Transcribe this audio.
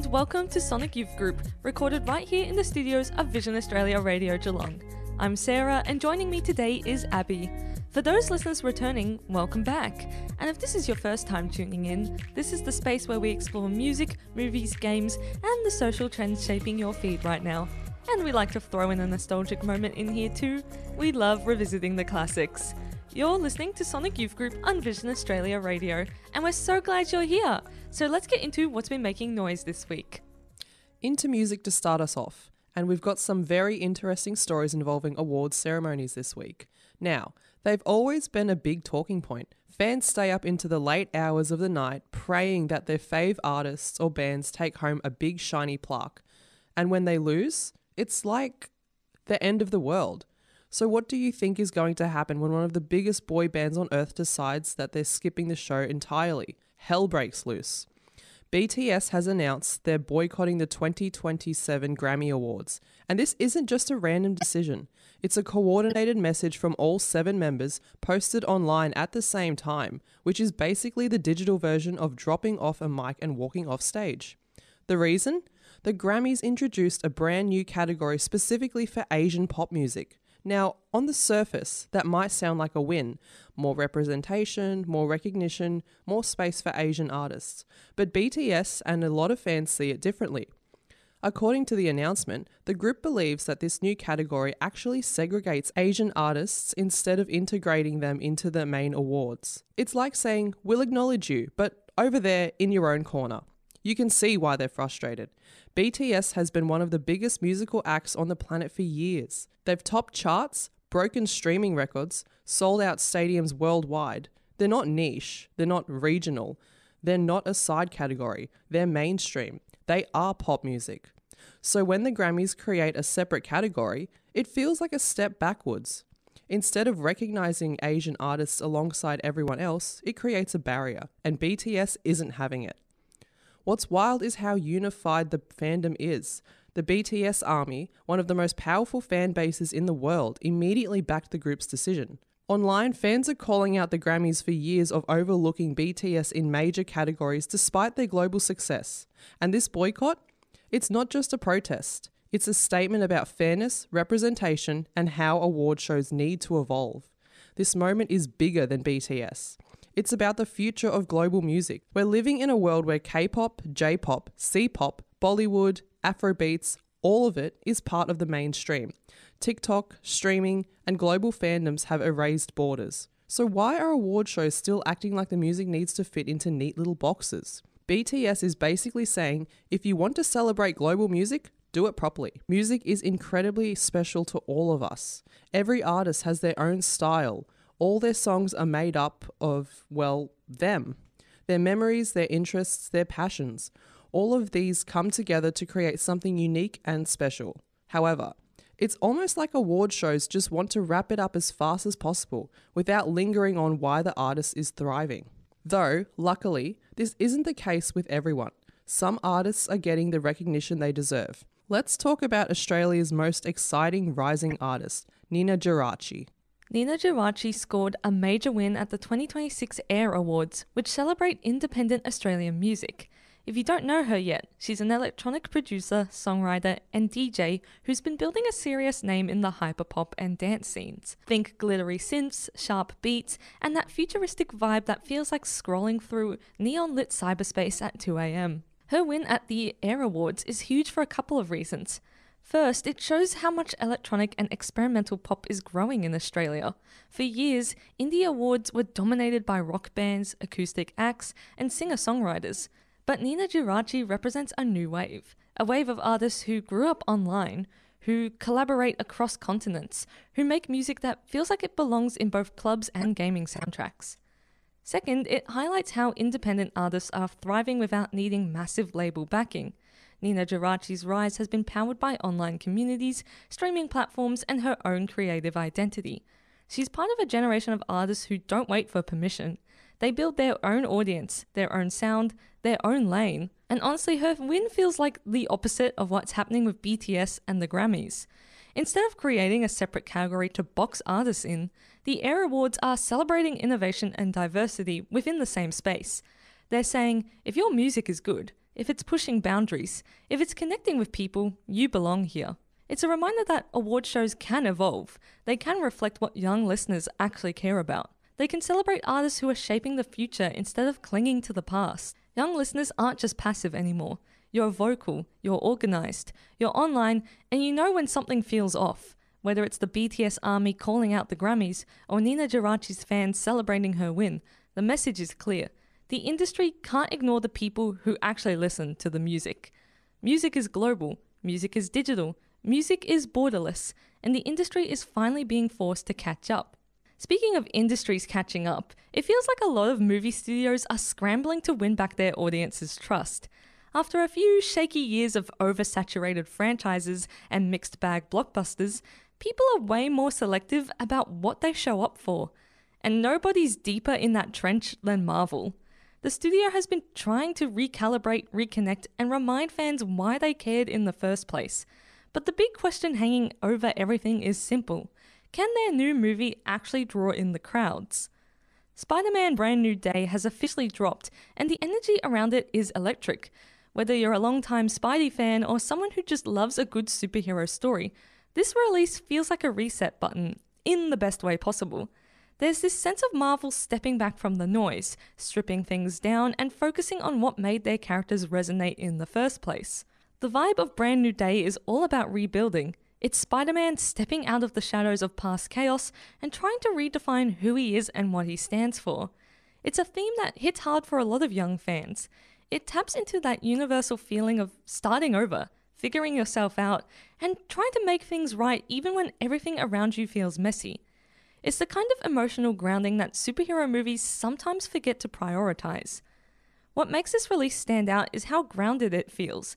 welcome to Sonic Youth Group, recorded right here in the studios of Vision Australia Radio Geelong. I'm Sarah, and joining me today is Abby. For those listeners returning, welcome back. And if this is your first time tuning in, this is the space where we explore music, movies, games, and the social trends shaping your feed right now. And we like to throw in a nostalgic moment in here too. We love revisiting the classics. You're listening to Sonic Youth Group on Vision Australia Radio, and we're so glad you're here. So let's get into what's been making noise this week. Into music to start us off, and we've got some very interesting stories involving awards ceremonies this week. Now, they've always been a big talking point. Fans stay up into the late hours of the night praying that their fave artists or bands take home a big shiny plaque. And when they lose, it's like the end of the world. So what do you think is going to happen when one of the biggest boy bands on earth decides that they're skipping the show entirely? Hell breaks loose. BTS has announced they're boycotting the 2027 Grammy Awards. And this isn't just a random decision. It's a coordinated message from all 7 members posted online at the same time, which is basically the digital version of dropping off a mic and walking off stage. The reason? The Grammys introduced a brand new category specifically for Asian pop music. Now, on the surface, that might sound like a win. More representation, more recognition, more space for Asian artists. But BTS and a lot of fans see it differently. According to the announcement, the group believes that this new category actually segregates Asian artists instead of integrating them into the main awards. It's like saying, we'll acknowledge you, but over there in your own corner. You can see why they're frustrated. BTS has been one of the biggest musical acts on the planet for years. They've topped charts, broken streaming records, sold out stadiums worldwide. They're not niche, they're not regional, they're not a side category, they're mainstream. They are pop music. So when the Grammys create a separate category, it feels like a step backwards. Instead of recognizing Asian artists alongside everyone else, it creates a barrier, and BTS isn't having it. What's wild is how unified the fandom is. The BTS army, one of the most powerful fan bases in the world, immediately backed the group's decision. Online, fans are calling out the Grammys for years of overlooking BTS in major categories despite their global success. And this boycott? It's not just a protest. It's a statement about fairness, representation, and how award shows need to evolve. This moment is bigger than BTS. It's about the future of global music. We're living in a world where K-pop, J-pop, C-pop, Bollywood, Afrobeats, all of it is part of the mainstream. TikTok, streaming, and global fandoms have erased borders. So why are award shows still acting like the music needs to fit into neat little boxes? BTS is basically saying, if you want to celebrate global music, do it properly. Music is incredibly special to all of us. Every artist has their own style. All their songs are made up of, well, them. Their memories, their interests, their passions. All of these come together to create something unique and special. However, it's almost like award shows just want to wrap it up as fast as possible without lingering on why the artist is thriving. Though, luckily, this isn't the case with everyone. Some artists are getting the recognition they deserve. Let's talk about Australia's most exciting rising artist, Nina Geraci. Nina Geraci scored a major win at the 2026 AIR Awards, which celebrate independent Australian music. If you don't know her yet, she's an electronic producer, songwriter, and DJ who's been building a serious name in the hyperpop and dance scenes. Think glittery synths, sharp beats, and that futuristic vibe that feels like scrolling through neon-lit cyberspace at 2 a.m. Her win at the AIR Awards is huge for a couple of reasons. First, it shows how much electronic and experimental pop is growing in Australia. For years, indie awards were dominated by rock bands, acoustic acts, and singer-songwriters. But Nina Geraci represents a new wave, a wave of artists who grew up online, who collaborate across continents, who make music that feels like it belongs in both clubs and gaming soundtracks. Second, it highlights how independent artists are thriving without needing massive label backing. Nina Geraci's rise has been powered by online communities, streaming platforms, and her own creative identity. She's part of a generation of artists who don't wait for permission. They build their own audience, their own sound, their own lane. And honestly, her win feels like the opposite of what's happening with BTS and the Grammys. Instead of creating a separate category to box artists in, the AIR Awards are celebrating innovation and diversity within the same space. They're saying, if your music is good, if it's pushing boundaries, if it's connecting with people, you belong here. It's a reminder that award shows can evolve. They can reflect what young listeners actually care about. They can celebrate artists who are shaping the future instead of clinging to the past. Young listeners aren't just passive anymore. You're vocal, you're organized, you're online, and you know when something feels off. Whether it's the BTS army calling out the Grammys or Nina Geraci's fans celebrating her win, the message is clear. The industry can't ignore the people who actually listen to the music. Music is global, music is digital, music is borderless, and the industry is finally being forced to catch up. Speaking of industries catching up, it feels like a lot of movie studios are scrambling to win back their audience's trust. After a few shaky years of oversaturated franchises and mixed bag blockbusters, people are way more selective about what they show up for. And nobody's deeper in that trench than Marvel. The studio has been trying to recalibrate, reconnect, and remind fans why they cared in the first place. But the big question hanging over everything is simple. Can their new movie actually draw in the crowds? Spider-Man Brand New Day has officially dropped, and the energy around it is electric. Whether you're a long-time Spidey fan or someone who just loves a good superhero story, this release feels like a reset button, in the best way possible. There's this sense of Marvel stepping back from the noise, stripping things down, and focusing on what made their characters resonate in the first place. The vibe of Brand New Day is all about rebuilding. It's Spider-Man stepping out of the shadows of past chaos and trying to redefine who he is and what he stands for. It's a theme that hits hard for a lot of young fans. It taps into that universal feeling of starting over, figuring yourself out, and trying to make things right even when everything around you feels messy. It's the kind of emotional grounding that superhero movies sometimes forget to prioritize. What makes this release stand out is how grounded it feels.